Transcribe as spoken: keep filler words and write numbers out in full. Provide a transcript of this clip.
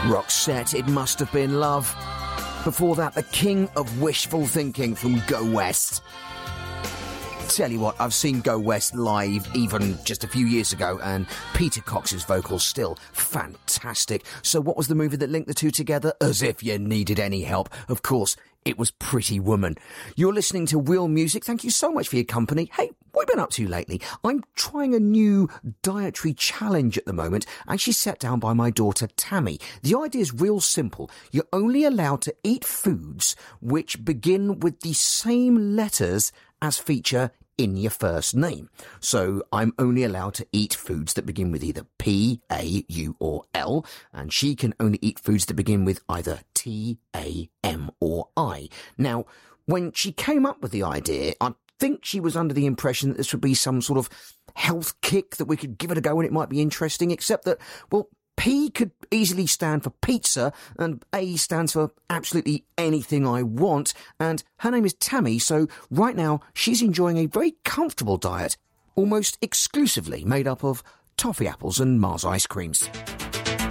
Roxette, It Must Have Been Love. Before that, the king of wishful thinking from Go West. Tell you what, I've seen Go West live even just a few years ago, and Peter Cox's vocals still fantastic. So what was the movie that linked the two together? As if you needed any help. Of course, it was Pretty Woman. You're listening to Real Music. Thank you so much for your company. Hey, what have you been up to lately? I'm trying a new dietary challenge at the moment, and she's set down by my daughter Tammy. The idea is real simple. You're only allowed to eat foods which begin with the same letters as feature in your first name. So I'm only allowed to eat foods that begin with either P, A, U or L, and she can only eat foods that begin with either T, A, M or I. Now, when she came up with the idea, I think she was under the impression that this would be some sort of health kick that we could give it a go and it might be interesting, except that, well, P could easily stand for pizza, and A stands for absolutely anything I want, and her name is Tammy, so right now she's enjoying a very comfortable diet, almost exclusively made up of toffee apples and Mars ice creams.